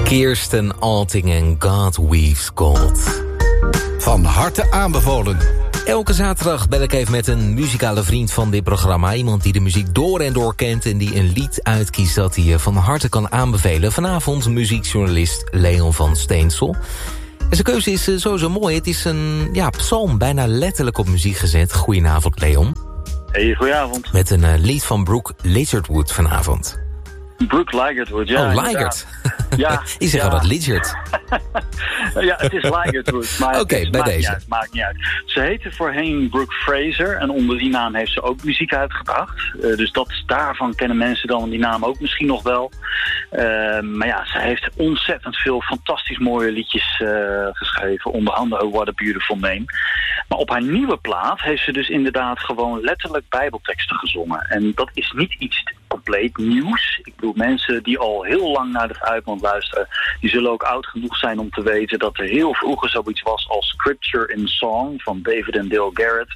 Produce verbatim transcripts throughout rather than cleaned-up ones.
Kirsten Alting en God Weaves Gold. Van harte aanbevolen. Elke zaterdag bel ik even met een muzikale vriend van dit programma. Iemand die de muziek door en door kent en die een lied uitkiest dat hij van harte kan aanbevelen. Vanavond muziekjournalist Leon van Steensel. En zijn keuze is sowieso mooi. Het is een ja, psalm bijna letterlijk op muziek gezet. Goedenavond, Leon. Hey, goedenavond. Met een uh, lied van Brooke Ligertwood vanavond. Brooke Ligertwood, ja. Oh, Ligert. Ja. Ik zeg ja. altijd Ligert. Ja, het is Ligertwood. Oké, okay, bij maakt deze. Niet uit, maakt niet uit. Ze heette voorheen Brooke Fraser en onder die naam heeft ze ook muziek uitgebracht. Uh, dus dat, daarvan kennen mensen dan die naam ook misschien nog wel. Uh, maar ja, ze heeft ontzettend veel fantastisch mooie liedjes uh, geschreven. Onder andere What a Beautiful Name. Maar op haar nieuwe plaat heeft ze dus inderdaad gewoon letterlijk bijbelteksten gezongen. En dat is niet iets compleet nieuws. Ik bedoel, mensen die al heel lang naar de Fruitmand luisteren, die zullen ook oud genoeg zijn om te weten dat er heel vroeger zoiets was als Scripture in Song van David en Dale Garrett.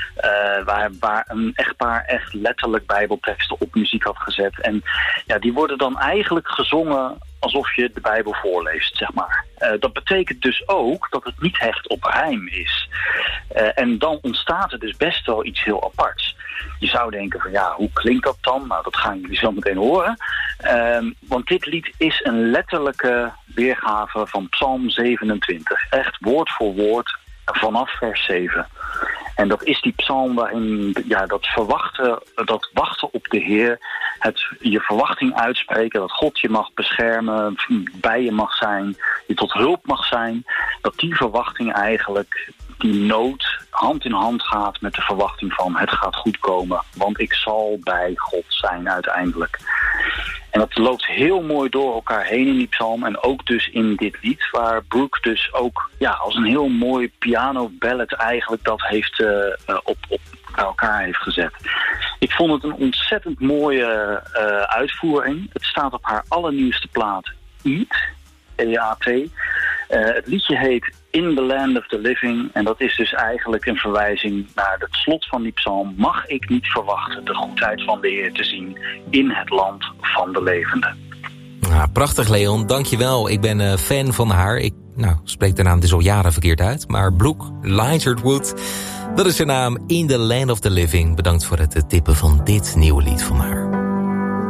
Uh, waar, waar een echtpaar echt letterlijk bijbelteksten op muziek had gezet. En ja, die worden dan eigenlijk gezongen alsof je de Bijbel voorleest, zeg maar. Uh, dat betekent dus ook dat het niet hecht op rijm is. Uh, en dan ontstaat er dus best wel iets heel aparts. Je zou denken van ja, hoe klinkt dat dan? Nou, dat gaan jullie zo meteen horen. Uh, want dit lied is een letterlijke weergave van Psalm zevenentwintig. Echt woord voor woord vanaf vers zeven. En dat is die psalm waarin ja, dat verwachten, dat wachten op de Heer, het je verwachting uitspreken, dat God je mag beschermen, bij je mag zijn, je tot hulp mag zijn, dat die verwachting eigenlijk, die nood, hand in hand gaat met de verwachting van het gaat goed komen, want ik zal bij God zijn uiteindelijk. En dat loopt heel mooi door elkaar heen in die psalm en ook dus in dit lied, waar Brooke dus ook ja, als een heel mooi piano ballad eigenlijk dat heeft uh, uh, op, op bij elkaar heeft gezet. Ik vond het een ontzettend mooie uh, uitvoering. Het staat op haar allernieuwste plaat Eat, E A T. Uh, het liedje heet In the Land of the Living en dat is dus eigenlijk een verwijzing naar het slot van die psalm. Mag ik niet verwachten de goedheid van de Heer te zien in het land van de levenden. Ja, prachtig, Leon. Dankjewel. Ik ben uh, fan van haar. Ik nou, spreek de naam dus al jaren verkeerd uit. Maar Brooke Ligertwood, dat is haar naam, In the Land of the Living. Bedankt voor het tippen van dit nieuwe lied van haar.